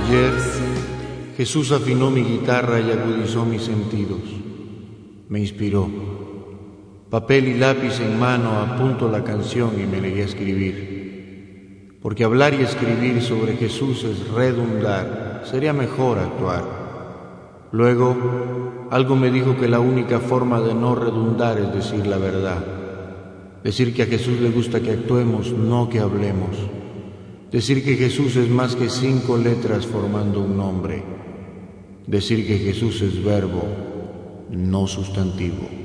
Ayer Jesús afinó mi guitarra y agudizó mis sentidos. Me inspiró. Papel y lápiz en mano apunto la canción y me negué a escribir. Porque hablar y escribir sobre Jesús es redundar, sería mejor actuar. Luego, algo me dijo que la única forma de no redundar es decir la verdad. Decir que a Jesús le gusta que actuemos, no que hablemos. Decir que Jesús es más que 5 letras formando un nombre. Decir que Jesús es verbo, no sustantivo.